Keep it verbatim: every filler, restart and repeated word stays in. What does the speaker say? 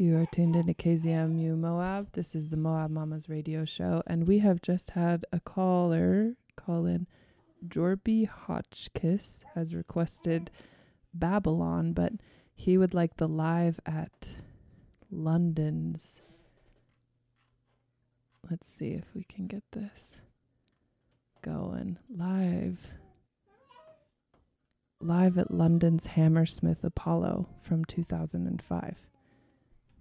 You are tuned into K Z M U Moab. This is the Moab Mamas radio show, and we have just had a caller call in. Jorby Hotchkiss has requested Babylon, but he would like the live at London's. Let's see if we can get this going. Live. Live at London's Hammersmith Apollo from two thousand five.